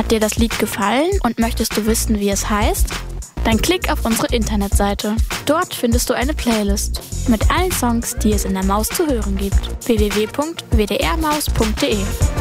Hat dir das Lied gefallen und möchtest du wissen, wie es heißt? Dann klick auf unsere Internetseite. Dort findest du eine Playlist mit allen Songs, die es in der Maus zu hören gibt. www.wdrmaus.de